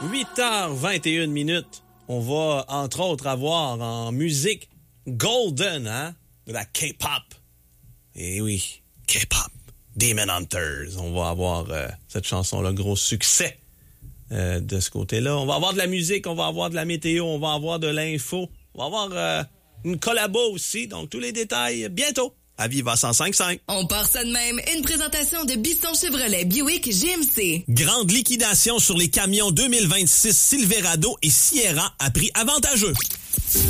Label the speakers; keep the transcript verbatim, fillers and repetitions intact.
Speaker 1: huit heures vingt et une minutes. On va, entre autres, avoir en musique Golden, hein? De la K-pop. Eh oui, K-pop. Demon Hunters. On va avoir euh, cette chanson-là, gros succès euh, de ce côté-là. On va avoir de la musique, on va avoir de la météo, on va avoir de l'info. On va avoir euh, une collabo aussi. Donc, tous les détails bientôt à Viva cent cinq virgule cinq.
Speaker 2: On part ça de même. Une présentation de Biston Chevrolet Buick G M C.
Speaker 3: Grande liquidation sur les camions deux mille vingt-six Silverado et Sierra à prix avantageux.